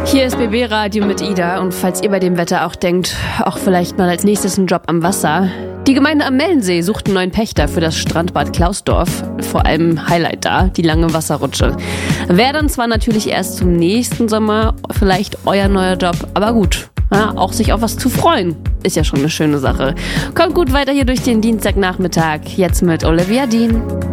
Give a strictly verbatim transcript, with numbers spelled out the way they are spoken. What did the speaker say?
Hier ist B B Radio mit Ida und falls ihr bei dem Wetter auch denkt, auch vielleicht mal als nächstes einen Job am Wasser. Die Gemeinde am Mellensee sucht einen neuen Pächter für das Strandbad Klausdorf. Vor allem Highlight da, die lange Wasserrutsche. Wäre dann zwar natürlich erst zum nächsten Sommer vielleicht euer neuer Job, aber gut. Ja, auch sich auf was zu freuen, ist ja schon eine schöne Sache. Kommt gut weiter hier durch den Dienstagnachmittag, jetzt mit Olivia Dean.